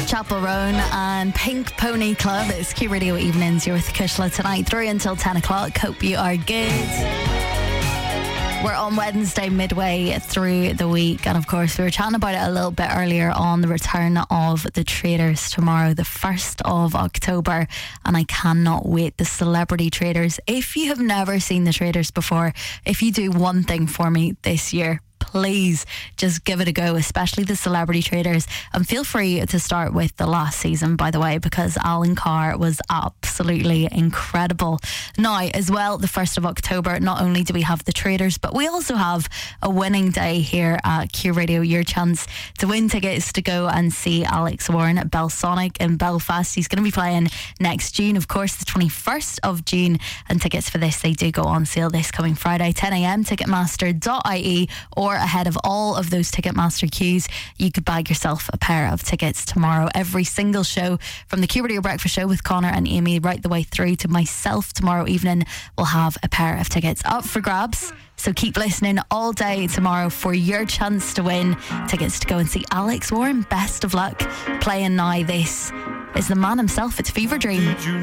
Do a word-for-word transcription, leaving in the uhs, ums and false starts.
Chapel Roan and Pink Pony Club. It's Q Radio Evenings. You're with Kushla tonight through until ten o'clock. Hope you are good. We're on Wednesday, midway through the week, and of course we were chatting about it a little bit earlier on the return of the Traders tomorrow, the first of October, and I cannot wait. The Celebrity Traders. If you have never seen the Traders before, if you do one thing for me this year, please just give it a go, especially the Celebrity Traders. And feel free to start with the last season, by the way, because Alan Carr was absolutely incredible. Now, as well, the first of October, not only do we have the Traders, but we also have a winning day here at Q Radio. Your chance to win tickets to go and see Alex Warren at Belsonic in Belfast. He's going to be playing next June, of course, the twenty-first of June. And tickets for this, they do go on sale this coming Friday, ten a.m, ticketmaster dot I E, or ahead of all of those Ticketmaster queues, you could bag yourself a pair of tickets tomorrow. Every single show, from the Q Radio Breakfast Show with Connor and Amy right the way through to myself tomorrow evening, will have a pair of tickets up for grabs. So keep listening all day tomorrow for your chance to win tickets to go and see Alex Warren. Best of luck. Playing now, this is the man himself. It's Fever Dream.